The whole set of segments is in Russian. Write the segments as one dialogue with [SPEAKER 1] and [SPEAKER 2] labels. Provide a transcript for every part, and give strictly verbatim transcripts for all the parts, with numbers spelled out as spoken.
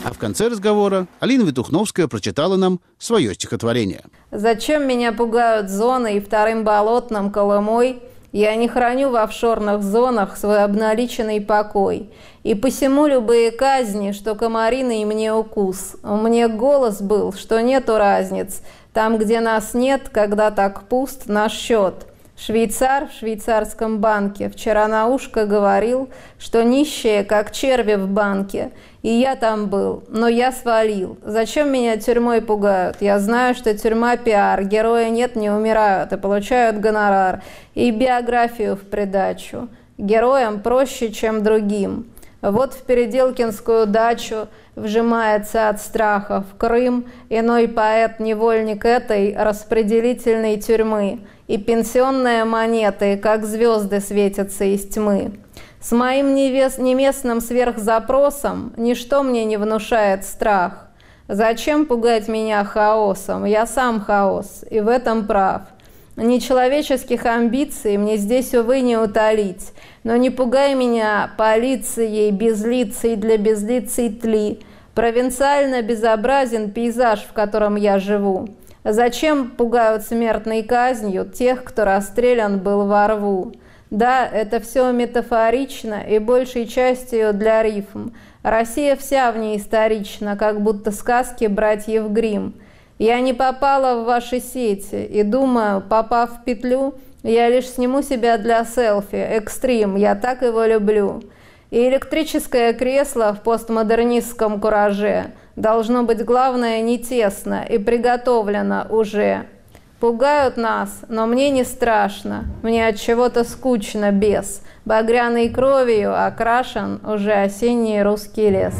[SPEAKER 1] А в конце разговора Алина Ветухновская прочитала нам свое стихотворение.
[SPEAKER 2] «Зачем меня пугают зоны и вторым болотным Колымой? Я не храню в офшорных зонах свой обналиченный покой. И посему любые казни, что комариный мне укус. Мне голос был, что нету разниц. Там, где нас нет, когда так пуст наш счет. Швейцар в швейцарском банке вчера на ушко говорил, что нищие, как черви в банке. И я там был, но я свалил. Зачем меня тюрьмой пугают? Я знаю, что тюрьма пиар, герои нет, не умирают и получают гонорар. И биографию в придачу. Героям проще, чем другим. Вот в Переделкинскую дачу вжимается от страха в Крым иной поэт-невольник этой распределительной тюрьмы. И пенсионные монеты, как звезды, светятся из тьмы. С моим невес... неместным сверхзапросом ничто мне не внушает страх. Зачем пугать меня хаосом? Я сам хаос, и в этом прав. Нечеловеческих амбиций мне здесь, увы, не утолить. Но не пугай меня полицией, безлицей для безлицей тли. Провинциально безобразен пейзаж, в котором я живу. Зачем пугают смертной казнью тех, кто расстрелян был во рву? Да, это все метафорично и большей частью для рифм. Россия вся в ней исторична, как будто сказки братьев Гримм. Я не попала в ваши сети и думаю, попав в петлю, я лишь сниму себя для селфи, экстрим, я так его люблю. И электрическое кресло в постмодернистском кураже должно быть, главное, не тесно и приготовлено уже. Пугают нас, но мне не страшно, мне от чего-то скучно без. Багряной кровью окрашен уже осенний русский лес.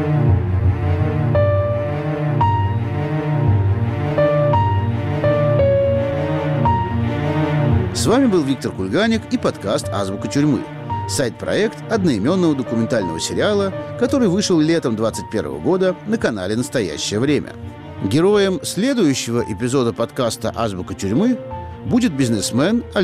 [SPEAKER 1] С вами был Виктор Кульганик и подкаст «Азбука тюрьмы». Сайт-проект одноименного документального сериала, который вышел летом двадцать первого года на канале «Настоящее время». Героем следующего эпизода подкаста «Азбука тюрьмы» будет бизнесмен